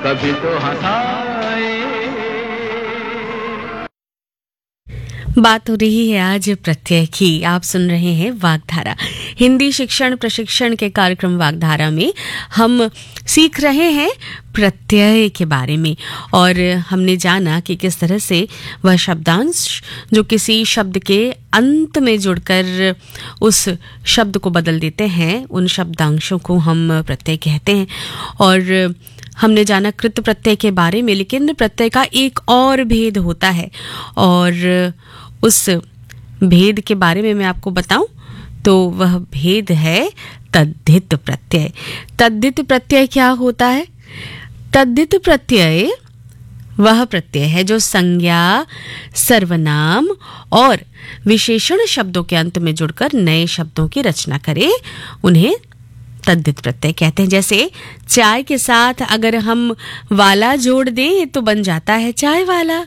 कभी तो हंसाए। बात हो रही है आज प्रत्यय की। आप सुन रहे हैं वागधारा, हिंदी शिक्षण प्रशिक्षण के कार्यक्रम वागधारा में हम सीख रहे हैं प्रत्यय के बारे में। और हमने जाना कि किस तरह से वह शब्दांश जो किसी शब्द के अंत में जुड़कर उस शब्द को बदल देते हैं, उन शब्दांशों को हम प्रत्यय कहते हैं। और हमने जाना कृत प्रत्यय के बारे में, लेकिन प्रत्यय का एक और भेद होता है, और उस भेद के बारे में मैं आपको बताऊं तो वह भेद है तद्धित प्रत्यय। तद्धित प्रत्यय क्या होता है? तद्धित प्रत्यय वह प्रत्यय है जो संज्ञा, सर्वनाम और विशेषण शब्दों के अंत में जुड़कर नए शब्दों की रचना करे, उन्हें तद्धित प्रत्यय कहते हैं। जैसे चाय के साथ अगर हम वाला जोड़ दें तो बन जाता है चाय वाला,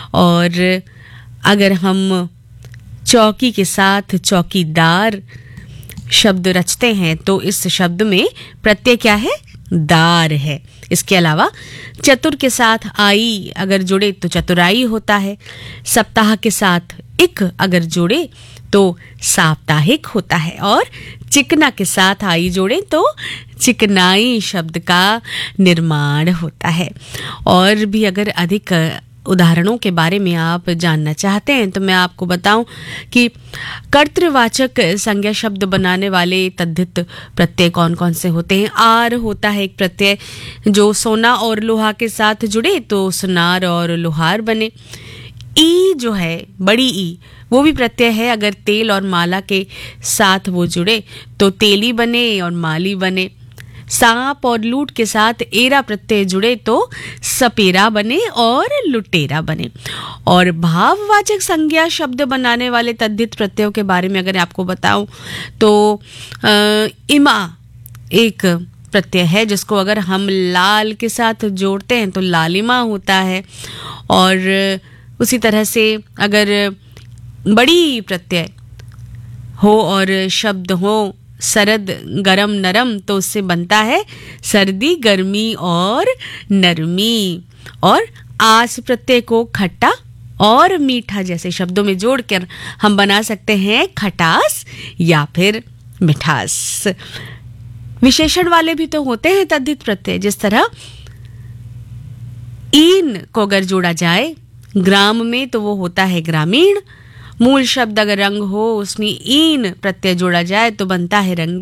और अगर हम चौकी के साथ चौकीदार शब्द रचते हैं तो इस शब्द में प्रत्यय क्या है? दार है। इसके अलावा चतुर के साथ आई अगर जुड़े तो चतुराई होता है। सप्ताह के साथ इक अगर जुड़े तो साप्ताहिक होता है, और चिकना के साथ आई जोड़े तो चिकनाई शब्द का निर्माण होता है। और भी अगर अधिक उदाहरणों के बारे में आप जानना चाहते हैं तो मैं आपको बताऊं कि कर्तृवाचक संज्ञा शब्द बनाने वाले तद्धित प्रत्यय कौन कौन से होते हैं। आर होता है एक प्रत्यय जो सोना और लोहा के साथ जुड़े तो सुनार और लोहार बने। ई जो है बड़ी ई, वो भी प्रत्यय है, अगर तेल और माला के साथ वो जुड़े तो तेली बने और माली बने। सांप और लूट के साथ एरा प्रत्यय जुड़े तो सपेरा बने और लुटेरा बने। और भाववाचक संज्ञा शब्द बनाने वाले तद्धित प्रत्ययों के बारे में अगर आपको बताऊं तो इमा एक प्रत्यय है जिसको अगर हम लाल के साथ जोड़ते हैं तो लालिमा होता है। और उसी तरह से अगर बड़ी प्रत्यय हो और शब्द हो सरद, गरम, नरम, तो उससे बनता है सर्दी, गर्मी और नरमी। और आस प्रत्यय को खट्टा और मीठा जैसे शब्दों में जोड़कर हम बना सकते हैं खटास या फिर मिठास। विशेषण वाले भी तो होते हैं तद्धित प्रत्यय, जिस तरह ईन को अगर जोड़ा जाए ग्राम में तो वो होता है ग्रामीण। मूल शब्द अगर रंग हो उसमें ईन प्रत्यय जोड़ा जाए तो बनता है रंगीन।